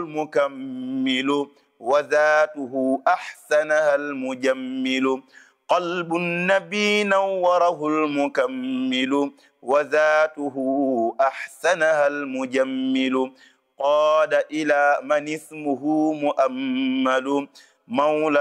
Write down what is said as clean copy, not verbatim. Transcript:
المكمل وذاته أحسنها المجمل قلب النبي نوره المكمل وذاته أحسنها المجمل قاد إلى من اسمه مؤمل مولى